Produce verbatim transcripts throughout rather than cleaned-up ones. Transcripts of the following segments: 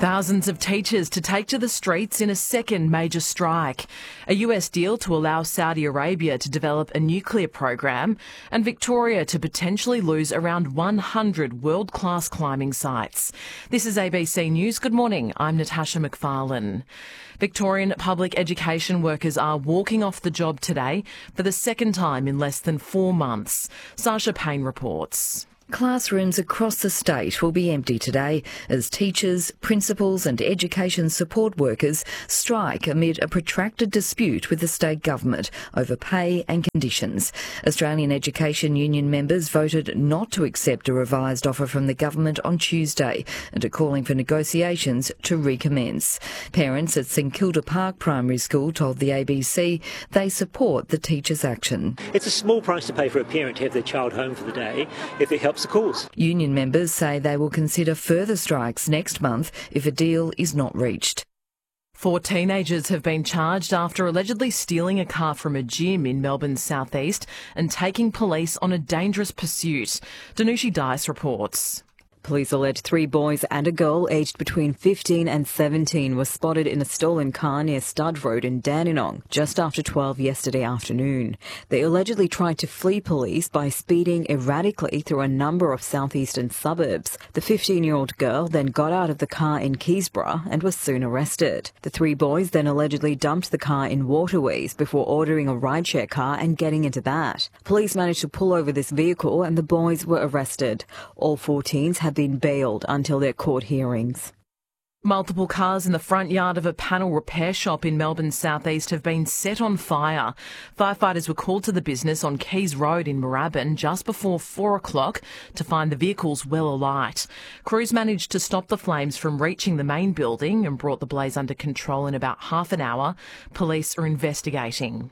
Thousands of teachers to take to the streets in a second major strike. A U S deal to allow Saudi Arabia to develop a nuclear program, and Victoria to potentially lose around one hundred world-class climbing sites. This is A B C News. Good morning. I'm Natasha McFarlane. Victorian public education workers are walking off the job today for the second time in less than four months. Sasha Payne reports. Classrooms across the state will be empty today as teachers, principals and education support workers strike amid a protracted dispute with the state government over pay and conditions. Australian Education Union members voted not to accept a revised offer from the government on Tuesday and are calling for negotiations to recommence. Parents at St Kilda Park Primary School told the A B C they support the teachers' action. It's a small price to pay for a parent to have their child home for the day if it helps the cause. Union members say they will consider further strikes next month if a deal is not reached. Four teenagers have been charged after allegedly stealing a car from a gym in Melbourne's southeast and taking police on a dangerous pursuit. Danushi Dice reports. Police allege three boys and a girl aged between fifteen and seventeen were spotted in a stolen car near Stud Road in Dandenong just after twelve yesterday afternoon. They allegedly tried to flee police by speeding erratically through a number of southeastern suburbs. The fifteen-year-old girl then got out of the car in Keysborough and was soon arrested. The three boys then allegedly dumped the car in Waterways before ordering a rideshare car and getting into that. Police managed to pull over this vehicle and the boys were arrested. All four teens have been bailed until their court hearings. Multiple cars in the front yard of a panel repair shop in Melbourne's southeast have been set on fire. Firefighters were called to the business on Keys Road in Moorabbin just before four o'clock to find the vehicles well alight. Crews managed to stop the flames from reaching the main building and brought the blaze under control in about half an hour. Police are investigating.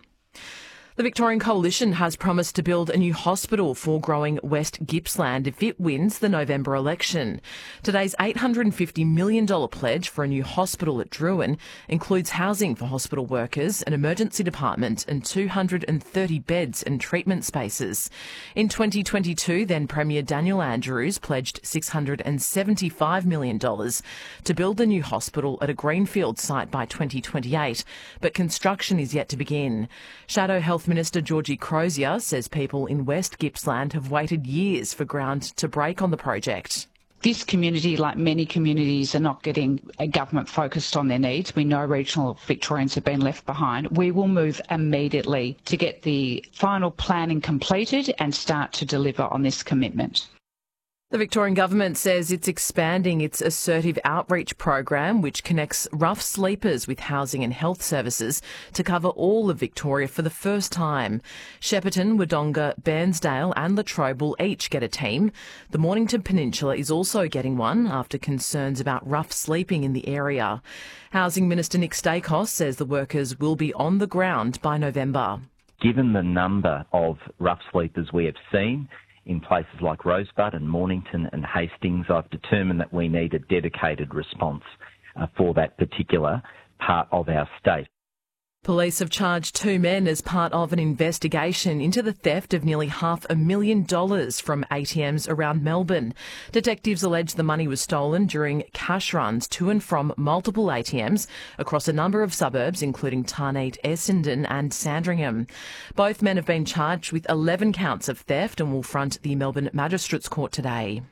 The Victorian Coalition has promised to build a new hospital for growing West Gippsland if it wins the November election. Today's eight hundred fifty million dollars pledge for a new hospital at Drouin includes housing for hospital workers, an emergency department and two hundred thirty beds and treatment spaces. In twenty twenty-two, then Premier Daniel Andrews pledged six hundred seventy-five million dollars to build the new hospital at a greenfield site by twenty twenty-eight, but construction is yet to begin. Shadow Health Minister Georgie Crozier says people in West Gippsland have waited years for ground to break on the project. This community, like many communities, are not getting a government focused on their needs. We know regional Victorians have been left behind. We will move immediately to get the final planning completed and start to deliver on this commitment. The Victorian Government says it's expanding its assertive outreach program, which connects rough sleepers with housing and health services, to cover all of Victoria for the first time. Shepparton, Wodonga, Bairnsdale and Latrobe will each get a team. The Mornington Peninsula is also getting one after concerns about rough sleeping in the area. Housing Minister Nick Stakos says the workers will be on the ground by November. Given the number of rough sleepers we have seen in places like Rosebud and Mornington and Hastings, I've determined that we need a dedicated response uh, for that particular part of our state. Police have charged two men as part of an investigation into the theft of nearly half a million dollars from A T Ms around Melbourne. Detectives allege the money was stolen during cash runs to and from multiple A T Ms across a number of suburbs, including Tarneit, Essendon and Sandringham. Both men have been charged with eleven counts of theft and will front the Melbourne Magistrates Court today.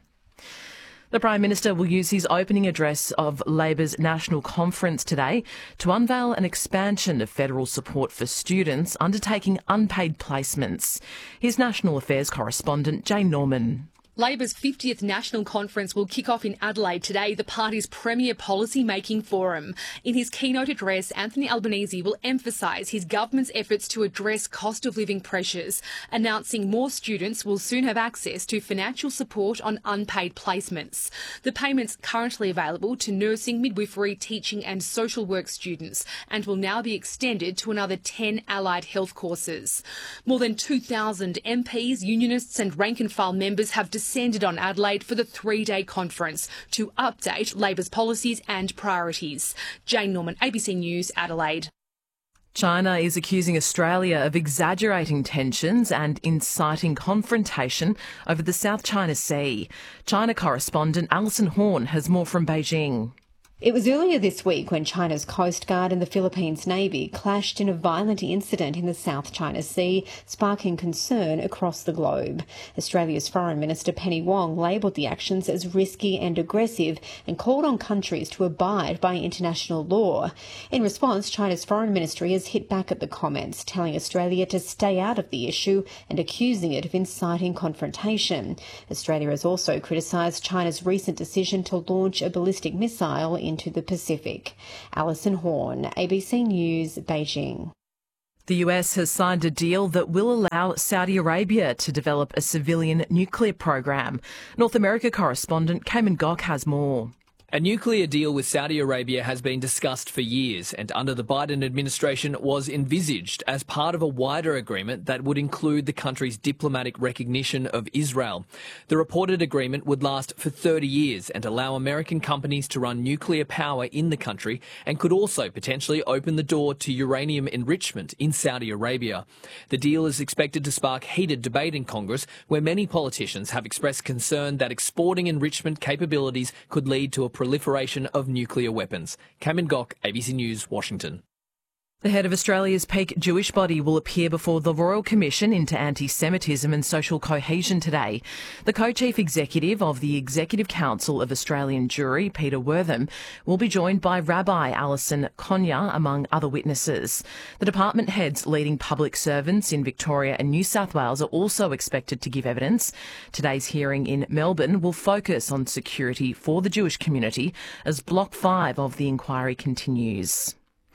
The Prime Minister will use his opening address of Labor's National Conference today to unveil an expansion of federal support for students undertaking unpaid placements. Here's National Affairs correspondent Jane Norman. Labor's fiftieth National Conference will kick off in Adelaide today, the party's premier policy-making forum. In his keynote address, Anthony Albanese will emphasise his government's efforts to address cost of living pressures, announcing more students will soon have access to financial support on unpaid placements. The payment's currently available to nursing, midwifery, teaching and social work students and will now be extended to another ten allied health courses. More than two thousand M Ps, unionists and rank-and-file members have decided descended on Adelaide for the three-day conference to update Labor's policies and priorities. Jane Norman, A B C News, Adelaide. China is accusing Australia of exaggerating tensions and inciting confrontation over the South China Sea. China correspondent Alison Horn has more from Beijing. It was earlier this week when China's Coast Guard and the Philippines Navy clashed in a violent incident in the South China Sea, sparking concern across the globe. Australia's Foreign Minister Penny Wong labelled the actions as risky and aggressive and called on countries to abide by international law. In response, China's Foreign Ministry has hit back at the comments, telling Australia to stay out of the issue and accusing it of inciting confrontation. Australia has also criticised China's recent decision to launch a ballistic missile into the Pacific. Alison Horn, A B C News, Beijing. The U S has signed a deal that will allow Saudi Arabia to develop a civilian nuclear program. North America correspondent Cayman Gok has more. A nuclear deal with Saudi Arabia has been discussed for years and under the Biden administration was envisaged as part of a wider agreement that would include the country's diplomatic recognition of Israel. The reported agreement would last for thirty years and allow American companies to run nuclear power in the country and could also potentially open the door to uranium enrichment in Saudi Arabia. The deal is expected to spark heated debate in Congress, where many politicians have expressed concern that exporting enrichment capabilities could lead to a proliferation of nuclear weapons. Cayman Gok, A B C News, Washington. The head of Australia's peak Jewish body will appear before the Royal Commission into Anti-Semitism and Social Cohesion today. The co-chief executive of the Executive Council of Australian Jewry, Peter Wortham, will be joined by Rabbi Alison Konya, among other witnesses. The department heads leading public servants in Victoria and New South Wales are also expected to give evidence. Today's hearing in Melbourne will focus on security for the Jewish community as Block five of the inquiry continues.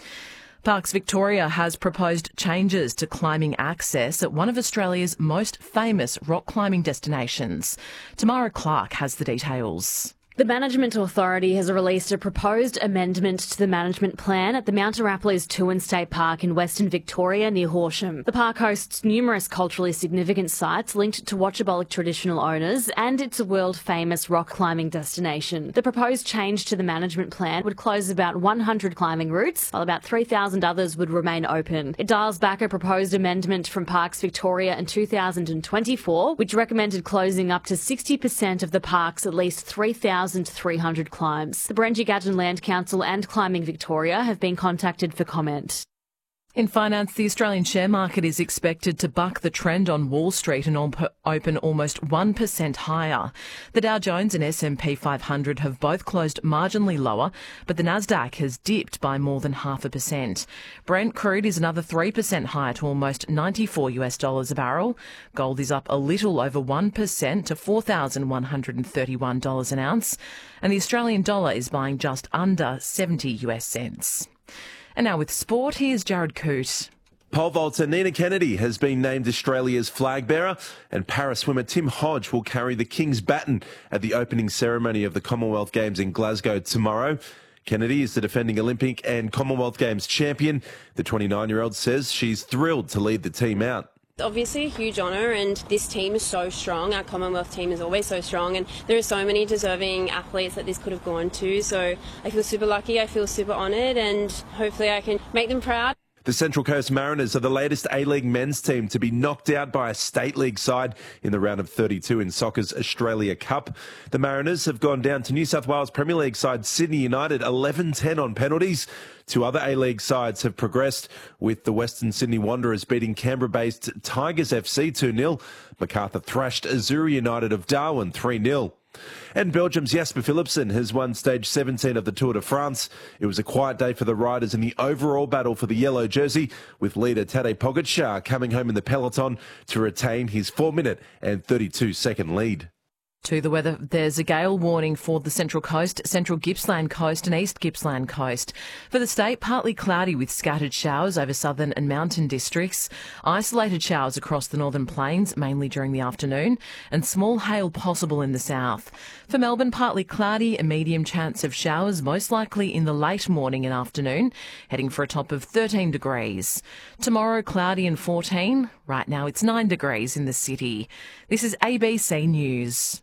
Parks Victoria has proposed changes to climbing access at one of Australia's most famous rock climbing destinations. Tamara Clark has the details. The Management Authority has released a proposed amendment to the management plan at the Mount Arapiles Toowoon State Park in Western Victoria near Horsham. The park hosts numerous culturally significant sites linked to Watchabolic traditional owners, and it's a world-famous rock climbing destination. The proposed change to the management plan would close about one hundred climbing routes, while about three thousand others would remain open. It dials back a proposed amendment from Parks Victoria in two thousand twenty-four, which recommended closing up to sixty percent of the park's at least three thousand three hundred climbs. The Berengey Land Council and Climbing Victoria have been contacted for comment. In finance, the Australian share market is expected to buck the trend on Wall Street and open almost one percent higher. The Dow Jones and S and P five hundred have both closed marginally lower, but the Nasdaq has dipped by more than half a percent. Brent crude is another three percent higher to almost ninety-four US dollars a barrel. Gold is up a little over one percent to four thousand one hundred thirty-one dollars an ounce, and the Australian dollar is buying just under seventy US cents. And now with sport, here's Jared Coote. Pole vaulter Nina Kennedy has been named Australia's flag bearer, and para swimmer Tim Hodge will carry the King's baton at the opening ceremony of the Commonwealth Games in Glasgow tomorrow. Kennedy is the defending Olympic and Commonwealth Games champion. The twenty-nine-year-old says she's thrilled to lead the team out. Obviously a huge honour, and this team is so strong. Our Commonwealth team is always so strong, and there are so many deserving athletes that this could have gone to, so I feel super lucky, I feel super honoured, and hopefully I can make them proud. The Central Coast Mariners are the latest A-League men's team to be knocked out by a State League side in the round of thirty-two in soccer's Australia Cup. The Mariners have gone down to New South Wales Premier League side Sydney United eleven ten on penalties. Two other A-League sides have progressed, with the Western Sydney Wanderers beating Canberra-based Tigers F C two nil. Macarthur thrashed Azuri United of Darwin three nil. And Belgium's Jasper Philipsen has won stage seventeen of the Tour de France. It was a quiet day for the riders in the overall battle for the yellow jersey, with leader Tadej Pogačar coming home in the peloton to retain his four minute and thirty-two second lead. To the weather, there's a gale warning for the Central Coast, Central Gippsland Coast and East Gippsland Coast. For the state, partly cloudy with scattered showers over southern and mountain districts, isolated showers across the northern plains, mainly during the afternoon, and small hail possible in the south. For Melbourne, partly cloudy, a medium chance of showers, most likely in the late morning and afternoon, heading for a top of thirteen degrees. Tomorrow, cloudy and fourteen. Right now, it's nine degrees in the city. This is A B C News.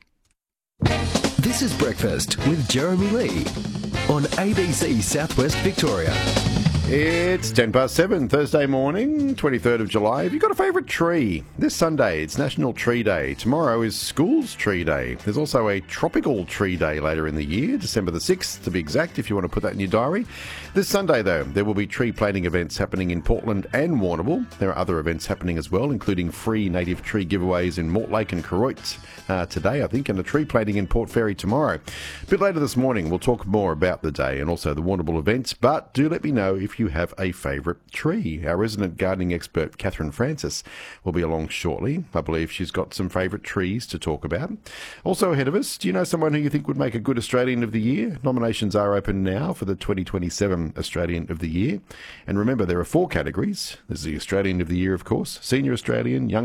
This is Breakfast with Jeremy Lee on A B C Southwest Victoria. It's ten past seven, Thursday morning, twenty-third of July. Have you got a favourite tree? This Sunday, it's National Tree Day. Tomorrow is Schools Tree Day. There's also a Tropical Tree Day later in the year, December the sixth to be exact, if you want to put that in your diary. This Sunday, though, there will be tree planting events happening in Portland and Warrnambool. There are other events happening as well, including free native tree giveaways in Mortlake and Koroit uh, today, I think, and a tree planting in Port Fairy tomorrow. A bit later this morning, we'll talk more about the day and also the Warrnambool events, but do let me know if you have a favourite tree. Our resident gardening expert, Catherine Francis, will be along shortly. I believe she's got some favourite trees to talk about. Also ahead of us, do you know someone who you think would make a good Australian of the Year? Nominations are open now for the twenty twenty-seven Australian of the Year. And remember, there are four categories. There's the Australian of the Year, of course, Senior Australian, Young